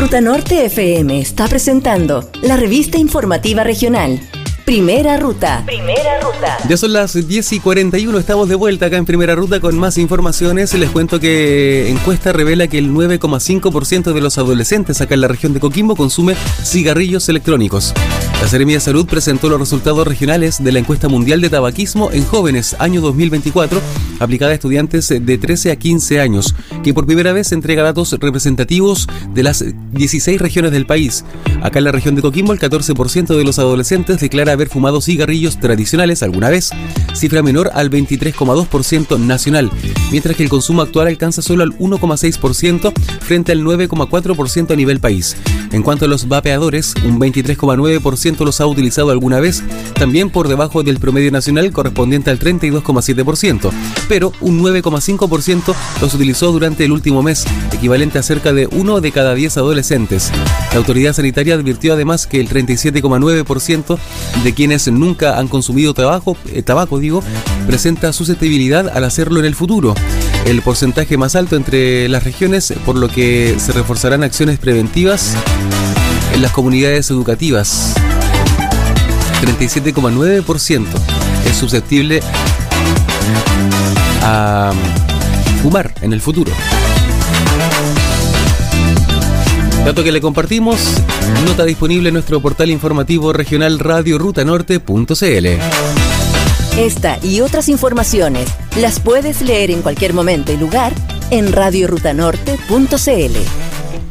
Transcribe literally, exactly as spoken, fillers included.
Ruta Norte F M está presentando la revista informativa regional Primera Ruta. Primera Ruta. Ya son las diez y cuarenta y uno, estamos de vuelta acá en Primera Ruta con más informaciones. Les cuento que encuesta revela que el nueve coma cinco por ciento de los adolescentes acá en la región de Coquimbo consume cigarrillos electrónicos. La Seremía de Salud presentó los resultados regionales de la encuesta mundial de tabaquismo en jóvenes año dos mil veinticuatro, aplicada a estudiantes de trece a quince años, que por primera vez entrega datos representativos de las dieciséis regiones del país. Acá en la región de Coquimbo, el catorce por ciento de los adolescentes declara haber fumado cigarrillos tradicionales alguna vez, cifra menor al veintitrés coma dos por ciento nacional, mientras que el consumo actual alcanza solo al uno coma seis por ciento frente al nueve coma cuatro por ciento a nivel país. En cuanto a los vapeadores, un veintitrés coma nueve por ciento los ha utilizado alguna vez, también por debajo del promedio nacional correspondiente al treinta y dos coma siete por ciento, pero un nueve coma cinco por ciento los utilizó durante el último mes, equivalente a cerca de uno de cada diez adolescentes. La autoridad sanitaria advirtió además que el treinta y siete coma nueve por ciento de quienes nunca han consumido tabaco, eh, tabaco digo, presenta susceptibilidad al hacerlo en el futuro. El porcentaje más alto entre las regiones, por lo que se reforzarán acciones preventivas en las comunidades educativas. treinta y siete coma nueve por ciento es susceptible a fumar en el futuro. Dato que le compartimos, nota disponible en nuestro portal informativo regional radio ruta norte punto c l. Esta y otras informaciones las puedes leer en cualquier momento y lugar en radio ruta norte punto c l.